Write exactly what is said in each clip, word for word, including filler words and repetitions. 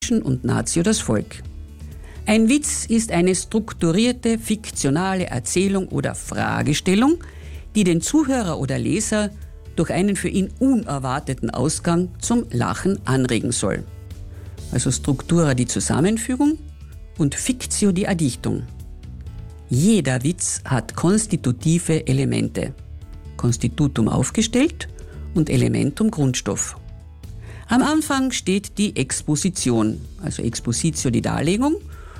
und Natio das Volk. Ein Witz ist eine strukturierte, fiktionale Erzählung oder Fragestellung, die den Zuhörer oder Leser durch einen für ihn unerwarteten Ausgang zum Lachen anregen soll. Also Struktura die Zusammenfügung und Fictio die Erdichtung. Jeder Witz hat konstitutive Elemente. Konstitutum aufgestellt und Elementum Grundstoff. Am Anfang steht die Exposition, also Expositio die Darlegung.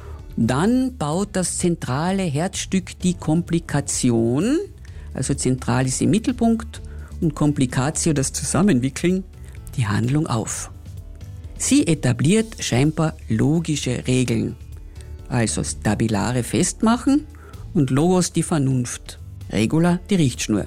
Dann baut das zentrale Herzstück die Komplikation, also zentral ist im Mittelpunkt und Komplikatio das Zusammenwickeln, die Handlung auf. Sie etabliert scheinbar logische Regeln, also stabilare Festmachen und Logos die Vernunft, Regula die Richtschnur.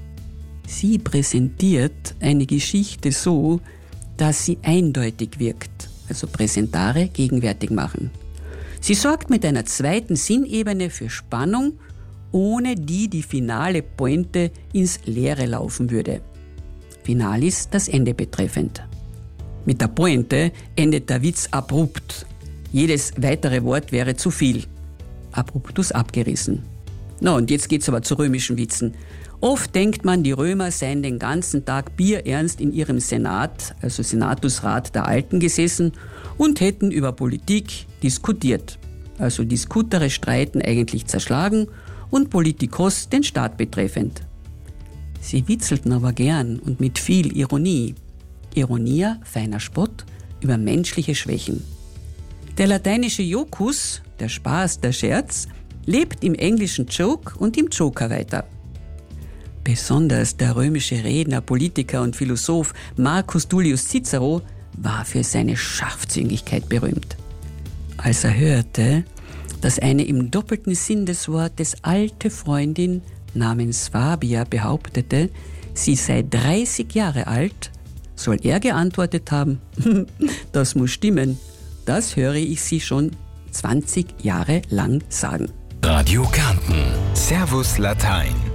Sie präsentiert eine Geschichte so, dass sie eindeutig wirkt, also präsentare gegenwärtig machen. Sie sorgt mit einer zweiten Sinnebene für Spannung, ohne die die finale Pointe ins Leere laufen würde. Finalis das Ende betreffend. Mit der Pointe endet der Witz abrupt. Jedes weitere Wort wäre zu viel. Abruptus abgerissen. Na, und jetzt geht's aber zu römischen Witzen. Oft denkt man, die Römer seien den ganzen Tag bierernst in ihrem Senat, also Senatusrat der Alten, gesessen und hätten über Politik diskutiert. Also Discutere streiten eigentlich zerschlagen und Politikos den Staat betreffend. Sie witzelten aber gern und mit viel Ironie. Ironia, feiner Spott, über menschliche Schwächen. Der lateinische Jocus, der Spaß, der Scherz, lebt im englischen Joke und im Joker weiter. Besonders der römische Redner, Politiker und Philosoph Marcus Tullius Cicero war für seine Scharfzüngigkeit berühmt. Als er hörte, dass eine im doppelten Sinn des Wortes alte Freundin namens Fabia behauptete, sie sei dreißig Jahre alt, soll er geantwortet haben, das muss stimmen, das höre ich Sie schon zwanzig Jahre lang sagen. Radio Kärnten. Servus Latein.